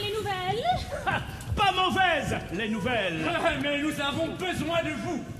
les nouvelles? Ah, pas mauvaises, les nouvelles. Mais nous avons besoin de vous.